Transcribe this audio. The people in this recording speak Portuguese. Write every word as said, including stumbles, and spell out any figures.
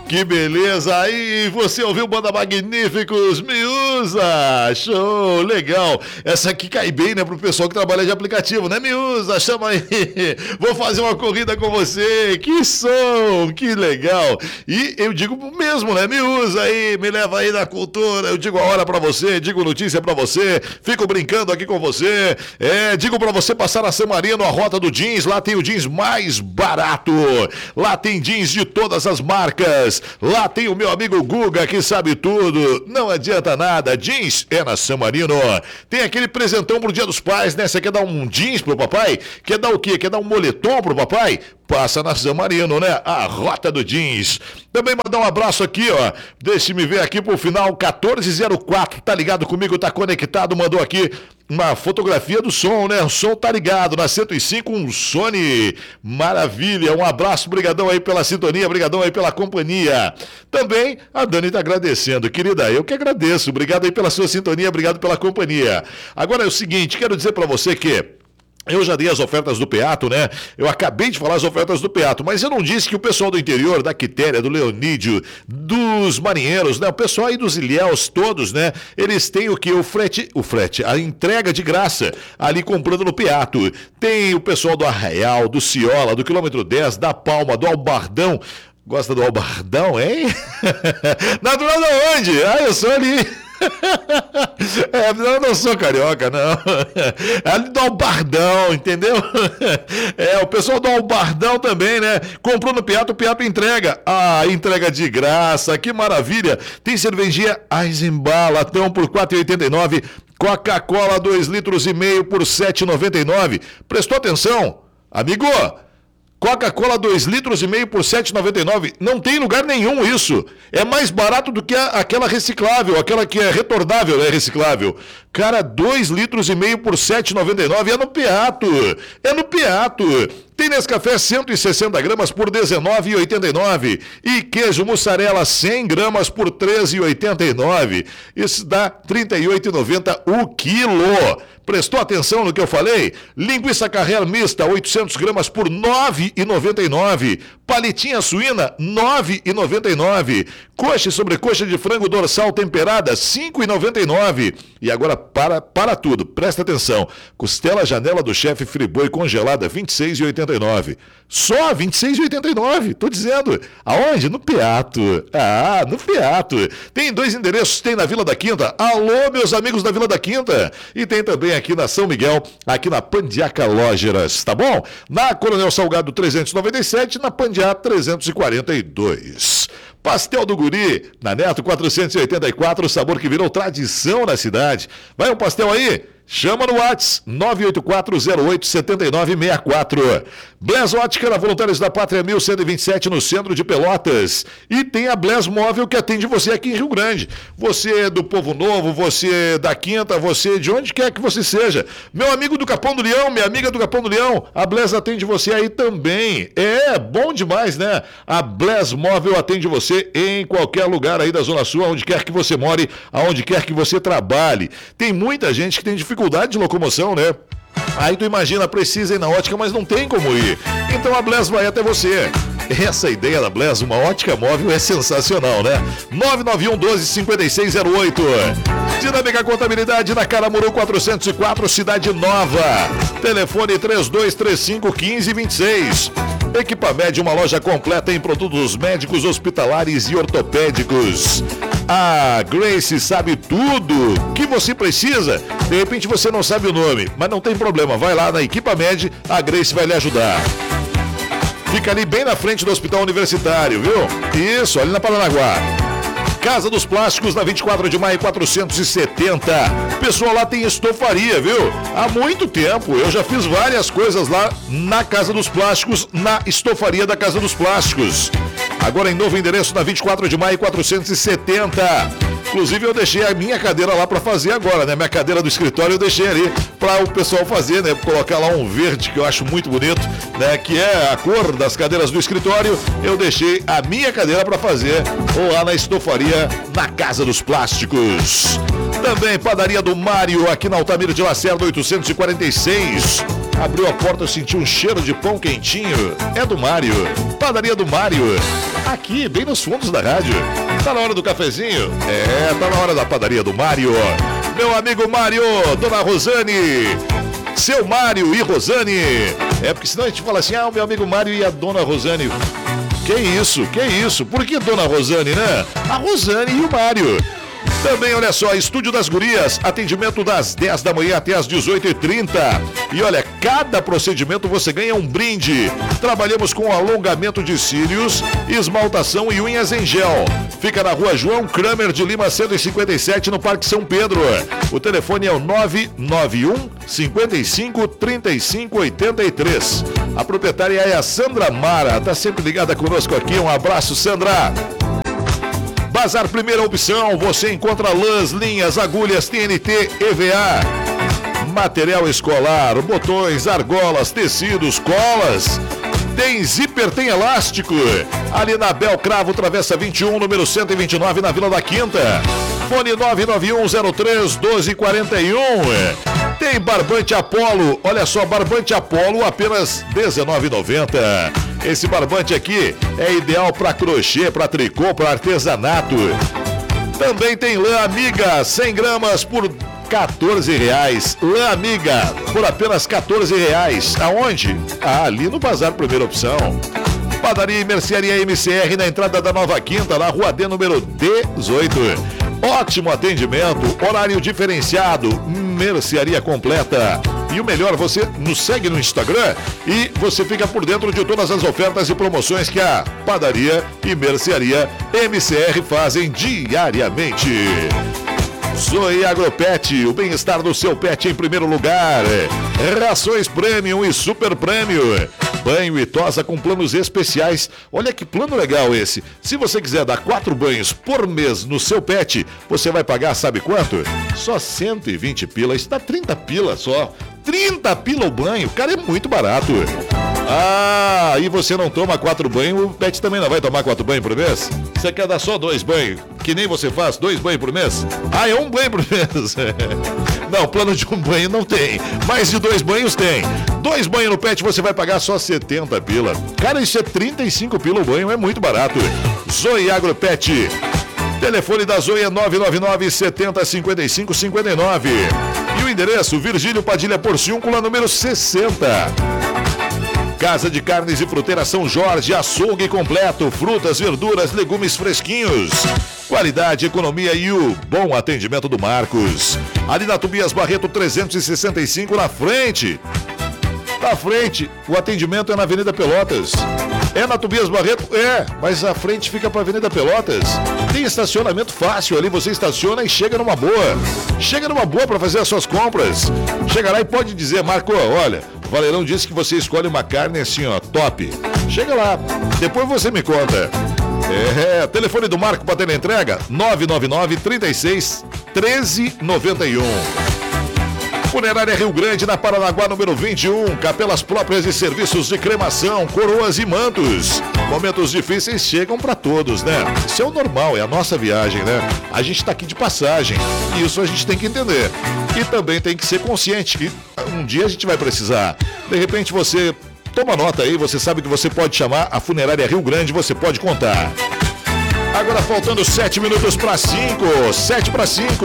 Que beleza! Aí você ouviu Banda Magníficos, me usa! Show, legal! Essa aqui cai bem, né, pro pessoal que trabalha de aplicativo, né? Me usa, chama aí! Vou fazer uma corrida com você! Que som! Que legal! E eu digo mesmo, né? Me usa aí, me leva aí na cultura, eu digo a hora pra você, digo notícia pra você, fico brincando aqui com você, é, digo pra você passar a San Marino, a rota do jeans, lá tem o jeans mais barato, lá tem jeans de todas as marcas. Lá tem o meu amigo Guga que sabe tudo, não adianta nada, jeans é na San Marino. Tem aquele presentão pro Dia dos Pais, né? Você quer dar um jeans pro papai? Quer dar o quê? Quer dar um moletom pro papai? Passa na San Marino, né? A rota do jeans. Também mandar um abraço aqui, ó. Deixe-me ver aqui pro final, quatorze zero quatro, tá ligado comigo, tá conectado, mandou aqui uma fotografia do som, né? O som tá ligado na cento e cinco, um Sony. Maravilha, um abraço, brigadão aí pela sintonia, brigadão aí pela companhia. Também a Dani tá agradecendo, querida, eu que agradeço, obrigado aí pela sua sintonia, obrigado pela companhia. Agora é o seguinte, quero dizer pra você que eu já dei as ofertas do Peato, né? Eu acabei de falar as ofertas do Peato, mas eu não disse que o pessoal do interior, da Quitéria, do Leonídio, dos marinheiros, né? O pessoal aí dos Ilhéus, todos, né? Eles têm o que? O frete, o frete, a entrega de graça, ali comprando no Peato. Tem o pessoal do Arraial, do Ciola, do quilômetro dez, da Palma, do Albardão. Gosta do Albardão, hein? Natural de onde? Ah, eu sou ali. É, eu não sou carioca, não. É ali do Albardão, entendeu? É, o pessoal do Albardão também, né? Comprou no Peato, o Peato entrega. Ah, entrega de graça, que maravilha. Tem cervejinha Eisenbahn, latão por quatro reais e oitenta e nove centavos. Coca-Cola dois litros e meio por sete reais e noventa e nove centavos. Prestou atenção? Amigo, Coca-Cola dois litros e meio por sete reais e noventa e nove centavos. Não tem lugar nenhum isso. É mais barato do que a, aquela reciclável, aquela que é retornável, é reciclável. Cara, dois litros e meio por sete reais e noventa e nove centavos. É no Peato. É no Peato. Tem Nescafé cento e sessenta gramas por dezenove reais e oitenta e nove centavos. E queijo mussarela cem gramas por treze reais e oitenta e nove centavos. Isso dá trinta e oito reais e noventa centavos o quilo. Prestou atenção no que eu falei? Linguiça Carré mista, oitocentas gramas por nove reais e noventa e nove centavos. Palitinha suína, nove reais e noventa e nove centavos. Coxa e sobrecoxa de frango dorsal temperada, cinco reais e noventa e nove centavos. E agora, para, para tudo, presta atenção. Costela janela do chefe Friboi congelada, vinte e seis reais e oitenta e nove centavos. Só vinte e seis reais e oitenta e nove centavos. Tô dizendo. Aonde? No Peato. Ah, no Peato. Tem dois endereços, tem na Vila da Quinta. Alô, meus amigos da Vila da Quinta. E tem também aqui na São Miguel, aqui na Pandiaca Lógeras, tá bom? Na Coronel Salgado trezentos e noventa e sete, na Pandiá trezentos e quarenta e dois. Pastel do Guri, na Neto quatrocentos e oitenta e quatro, o sabor que virou tradição na cidade. Vai um pastel aí? Chama no WhatsApp nove oito quatro zero oito sete nove seis quatro. Bless Ótica na Voluntários da Pátria mil cento e vinte e sete, no centro de Pelotas. E tem a Bless Móvel que atende você aqui em Rio Grande. Você é do Povo Novo, você é da Quinta, você é de onde quer que você seja. Meu amigo do Capão do Leão, minha amiga do Capão do Leão, a Bless atende você aí também. É bom demais, né? A Bless Móvel atende você em qualquer lugar aí da Zona Sul, onde quer que você more, aonde quer que você trabalhe. Tem muita gente que tem dificuldade dificuldade de locomoção, né? Aí tu imagina, precisa ir na ótica, mas não tem como ir. Então a Bless vai até você. Essa ideia da Bless, uma ótica móvel, é sensacional, né? nove nove um doze cinquenta e seis zero oito. Dinâmica Contabilidade na Caramuru quatrocentos e quatro, Cidade Nova. Telefone três dois três cinco um cinco dois seis. Equipamed, uma loja completa em produtos médicos, hospitalares e ortopédicos. A Grace sabe tudo que você precisa. De repente você não sabe o nome, mas não tem problema. Vai lá na Equipamed, a Grace vai lhe ajudar. Fica ali bem na frente do Hospital Universitário, viu? Isso, ali na Paranaguá. Casa dos Plásticos, na vinte e quatro de maio, quatrocentos e setenta. Pessoal, lá tem estofaria, viu? Há muito tempo, eu já fiz várias coisas lá na Casa dos Plásticos, na estofaria da Casa dos Plásticos. Agora em novo endereço, na vinte e quatro de maio, quatrocentos e setenta. Inclusive eu deixei a minha cadeira lá para fazer agora, né? Minha cadeira do escritório eu deixei ali para o pessoal fazer, né? Colocar lá um verde que eu acho muito bonito, né? Que é a cor das cadeiras do escritório. Eu deixei a minha cadeira para fazer lá na estofaria, na Casa dos Plásticos. Também Padaria do Mário, aqui na Altamiro de Lacerda, oitocentos e quarenta e seis. Abriu a porta, eu senti um cheiro de pão quentinho. É do Mário. Padaria do Mário. aqui, bem nos fundos da rádio. Tá na hora do cafezinho? É, tá na hora da padaria do Mário. Meu amigo Mário, dona Rosane, seu Mário e Rosane. É porque senão a gente fala assim, ah, o meu amigo Mário e a dona Rosane. Que isso, que isso? Por que dona Rosane, né? A Rosane e o Mário. Também, olha só, Estúdio das Gurias, atendimento das dez da manhã até as dezoito e trinta. E olha, cada procedimento você ganha um brinde. Trabalhamos com alongamento de cílios, esmaltação e unhas em gel. Fica na rua João Kramer de Lima, cento e cinquenta e sete, no Parque São Pedro. O telefone é o nove nove um, cinco cinco, três cinco oito três. A proprietária é a Sandra Mara, tá sempre ligada conosco aqui. Um abraço, Sandra. Bazar Primeira Opção, você encontra lãs, linhas, agulhas, T N T, E V A, material escolar, botões, argolas, tecidos, colas. Tem zíper, tem elástico. Ali na Bel Cravo, Travessa vinte e um, número cento e vinte e nove, na Vila da Quinta. Fone nove nove um zero três um dois quatro um. Tem barbante Apolo, olha só, barbante Apolo, apenas dezenove reais e noventa centavos. Esse barbante aqui é ideal para crochê, para tricô, para artesanato. Também tem lã Amiga, cem gramas por quatorze reais. Lã Amiga, por apenas quatorze reais. Aonde? Ah, ali no Bazar Primeira Opção. Padaria e Mercearia M C R, na entrada da Nova Quinta, na Rua D, número dezoito. Ótimo atendimento, horário diferenciado, mercearia completa. E o melhor, você nos segue no Instagram e você fica por dentro de todas as ofertas e promoções que a Padaria e Mercearia M C R fazem diariamente. Zoe Agropet, o bem-estar do seu pet em primeiro lugar. Rações Premium e Super Premium. Banho e tosa com planos especiais. Olha que plano legal esse. Se você quiser dar quatro banhos por mês no seu pet, você vai pagar, sabe quanto? Só cento e vinte pila. Isso dá trinta pila só. trinta pila o banho. Cara, é muito barato. Ah, e você não toma quatro banhos, o pet também não vai tomar quatro banhos por mês? Você quer dar só dois banhos? Que nem você faz, dois banhos por mês? Ah, é um banho por mês. Não, plano de um banho não tem. Mais de dois banhos tem. Dois banhos no pet você vai pagar só setenta pila. Cara, isso é trinta e cinco pila o banho, é muito barato. Zoe Agropet. Telefone da Zoe é nove nove nove, setenta, cinquenta e cinco, cinquenta e nove. E o endereço, Virgílio Padilha Porciúncula, número sessenta. Casa de Carnes e Fruteira São Jorge, açougue completo, frutas, verduras, legumes fresquinhos. Qualidade, economia e o bom atendimento do Marcos. Ali na Tobias Barreto trezentos e sessenta e cinco, na frente. Na frente, o atendimento é na Avenida Pelotas. É na Tobias Barreto? É, mas a frente fica para a Avenida Pelotas. Tem estacionamento fácil ali, você estaciona e chega numa boa. Chega numa boa para fazer as suas compras. Chega lá e pode dizer, Marco, olha, o Valerão disse que você escolhe uma carne assim, ó, top. Chega lá, depois você me conta. É, telefone do Marco para ter entrega, nove nove nove, trinta e seis, treze, noventa e um. Funerária Rio Grande, na Paranaguá, número vinte e um. Capelas próprias e serviços de cremação, coroas e mantos. Momentos difíceis chegam para todos, né? Isso é o normal, é a nossa viagem, né? A gente tá aqui de passagem. E isso a gente tem que entender. E também tem que ser consciente que um dia a gente vai precisar. De repente você toma nota aí, você sabe que você pode chamar a Funerária Rio Grande, você pode contar. Agora faltando sete minutos para cinco. Sete para cinco.